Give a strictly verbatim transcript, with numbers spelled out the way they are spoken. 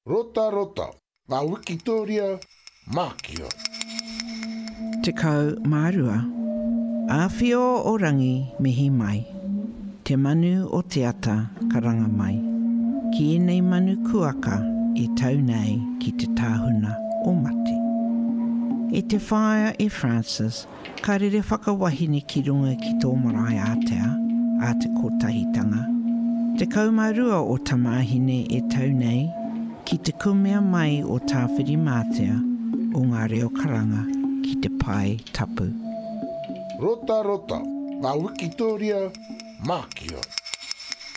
Rota rota, ngā Wikitoria Mākia. Te kau mārua, āwhio o rangi mihi mai, te manu o te ata karanga mai, ki enei manu kuaka e tau nei ki te tāhuna o mate. E te whaia e Francis, ka rere whakawahine ki runga ki tō marae Atea, a te kotahitanga. Te kaumārua o tamahine e tau nei, ki te kumea mai o tāwhiri mātea, o ngā reo karanga ki te pai tapu. Rota rota, ngā Wikitoria Mākia.